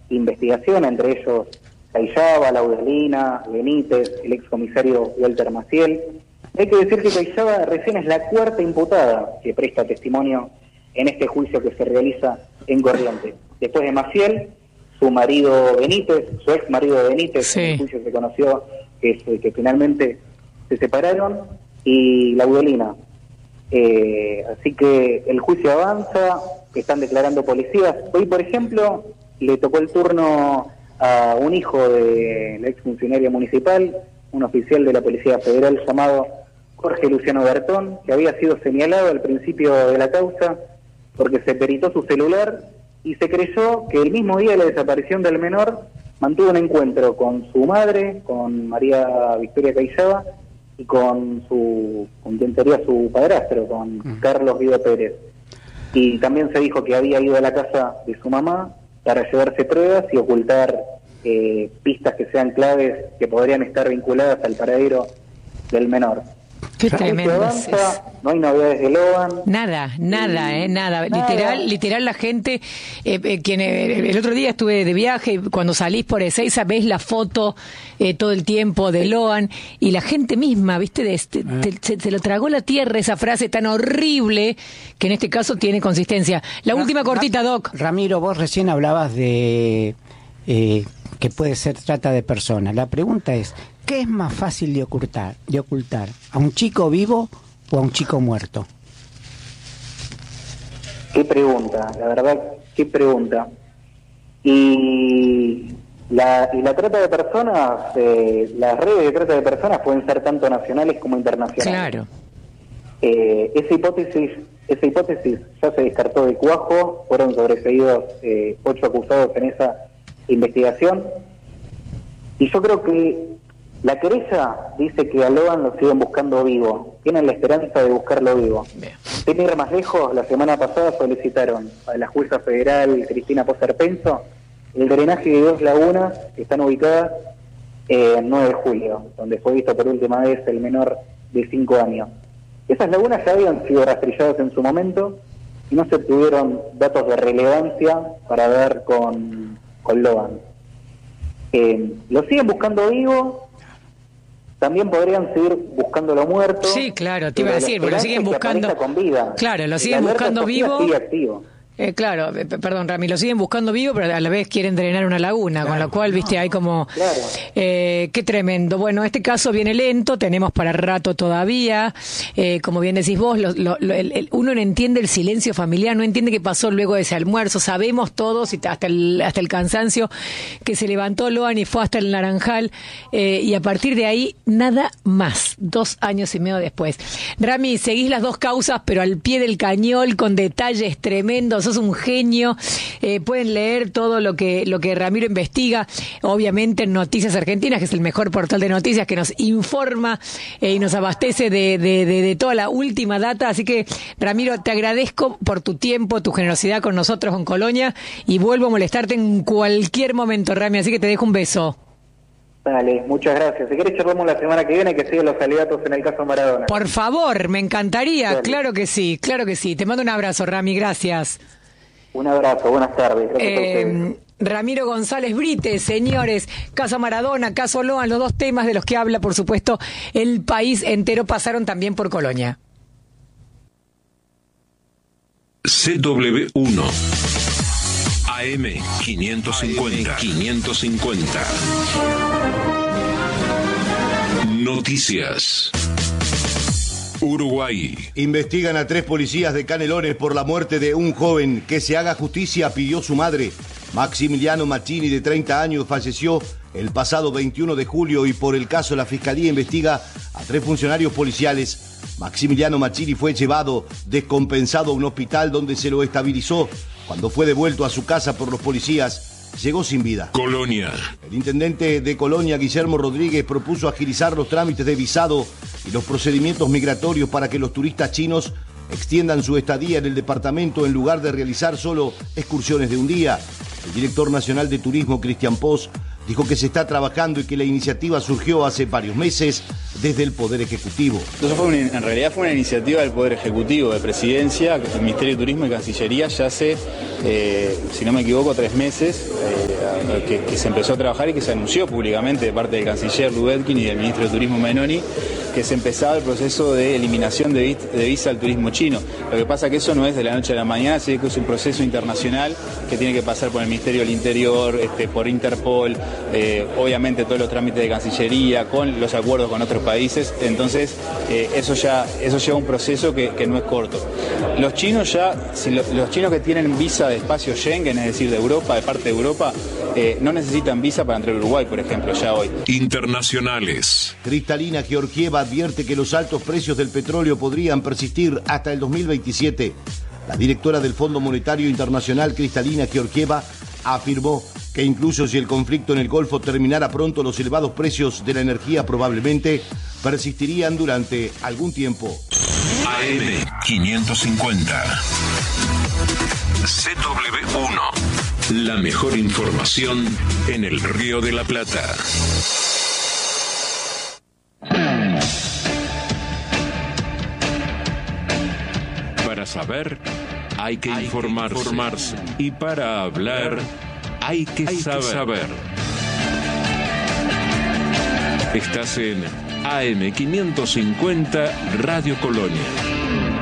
investigación, entre ellos Cayaba, Laudelina, Benítez, el excomisario Walter Maciel. Hay que decir que Cayaba recién es la cuarta imputada que presta testimonio en este juicio que se realiza en Corrientes. Después de Maciel, su marido Benítez, su ex marido Benítez, sí. En el juicio se conoció que finalmente se separaron, y Laudelina. Así que el juicio avanza, están declarando policías. Hoy, por ejemplo, le tocó el turno a un hijo de la exfuncionaria municipal, un oficial de la Policía Federal llamado Jorge Luciano Bertón, que había sido señalado al principio de la causa porque se peritó su celular y se creyó que el mismo día de la desaparición del menor mantuvo un encuentro con su madre, con María Victoria Cayaba, y con quien sería su padrastro, con Carlos Guido Pérez. Y también se dijo que había ido a la casa de su mamá para llevarse pruebas y ocultar pistas que sean claves que podrían estar vinculadas al paradero del menor. Qué tremendo es eso. No hay novedades de Loan. Nada. Literal la gente, el otro día estuve de viaje, cuando salís por Ezeiza ves la foto todo el tiempo de Loan, y la gente misma, viste, se lo tragó la tierra esa frase tan horrible, que en este caso tiene consistencia. La última cortita, Doc. Ramiro, vos recién hablabas de que puede ser trata de personas. La pregunta es, ¿qué es más fácil de ocultar? ¿A un chico vivo o a un chico muerto? Qué pregunta, la verdad, qué pregunta. Y la trata de personas, las redes de trata de personas pueden ser tanto nacionales como internacionales. Claro. Esa hipótesis ya se descartó de cuajo, fueron sobreseídos 8 acusados en esa investigación. Y yo creo que la querella dice que a Loan lo siguen buscando vivo. Tienen la esperanza de buscarlo vivo. Sin ir más lejos, la semana pasada solicitaron a la jueza federal Cristina Poserpenso el drenaje de 2 lagunas que están ubicadas en 9 de julio, donde fue visto por última vez el menor de 5 años. Esas lagunas ya habían sido rastrilladas en su momento y no se obtuvieron datos de relevancia para ver con Loan. Lo siguen buscando vivo. También podrían seguir buscándolo muerto. Sí, claro, te iba a decir, porque lo siguen buscando con vida. Claro, lo siguen buscando vivo. Sigue activo. Claro, perdón, Rami, lo siguen buscando vivo, pero a la vez quieren drenar una laguna, claro, con lo cual, viste, hay como... Claro. Qué tremendo. Bueno, este caso viene lento, tenemos para rato todavía. Como bien decís vos, uno no entiende el silencio familiar, no entiende qué pasó luego de ese almuerzo. Sabemos todos, y hasta el cansancio, que se levantó Loan y fue hasta el Naranjal, y a partir de ahí, nada más. 2 años y medio después. Rami, seguís las 2 causas, pero al pie del cañón, con detalles tremendos. Sos un genio. Pueden leer todo lo que Ramiro investiga, obviamente en Noticias Argentinas, que es el mejor portal de noticias que nos informa y nos abastece de toda la última data. Así que, Ramiro, te agradezco por tu tiempo, tu generosidad con nosotros en Colonia, y vuelvo a molestarte en cualquier momento, Rami, así que te dejo un beso. Dale, muchas gracias. Si querés charlamos la semana que viene, que siguen los alegatos en el caso Maradona. Por favor, me encantaría. Dale. Claro que sí. Te mando un abrazo, Rami, gracias. Un abrazo, buenas tardes. Gracias a ustedes. Ramiro González Brites, señores, caso Maradona, caso Loan, los 2 temas de los que habla, por supuesto, el país entero, pasaron también por Colonia. CW1 AM 550. Noticias. Uruguay. Investigan a 3 policías de Canelones por la muerte de un joven. Que se haga justicia, pidió su madre. Maximiliano Machini, de 30 años, falleció el pasado 21 de julio y por el caso la Fiscalía investiga a 3 funcionarios policiales. Maximiliano Machini fue llevado descompensado a un hospital donde se lo estabilizó. Cuando fue devuelto a su casa por los policías, llegó sin vida. Colonia. El intendente de Colonia, Guillermo Rodríguez, propuso agilizar los trámites de visado y los procedimientos migratorios para que los turistas chinos extiendan su estadía en el departamento en lugar de realizar solo excursiones de un día. El director nacional de turismo, Cristian Pos, Dijo que se está trabajando y que la iniciativa surgió hace varios meses desde el Poder Ejecutivo. Entonces en realidad fue una iniciativa del Poder Ejecutivo, de Presidencia, el Ministerio de Turismo y Cancillería ya hace, si no me equivoco, 3 meses que se empezó a trabajar y que se anunció públicamente de parte del canciller Lubetkin y del ministro de Turismo Menoni que se empezaba el proceso de eliminación de visa al turismo chino. Lo que pasa es que eso no es de la noche a la mañana, sino que es un proceso internacional que tiene que pasar por el Ministerio del Interior, por Interpol, obviamente todos los trámites de Cancillería, con los acuerdos con otros países. Entonces eso lleva un proceso que no es corto. Los chinos los chinos que tienen visa de espacio Schengen, es decir, de Europa, de parte de Europa, no necesitan visa para entrar a Uruguay, por ejemplo, ya hoy. Internacionales. Kristalina Georgieva advierte que los altos precios del petróleo podrían persistir hasta el 2027. La directora del Fondo Monetario Internacional, Kristalina Georgieva, afirmó que incluso si el conflicto en el Golfo terminara pronto, los elevados precios de la energía probablemente persistirían durante algún tiempo. AM 550. CW1. La mejor información en el Río de la Plata. Para saber, hay que informarse. Y para hablar, hay que saber. Estás en AM 550 Radio Colonia.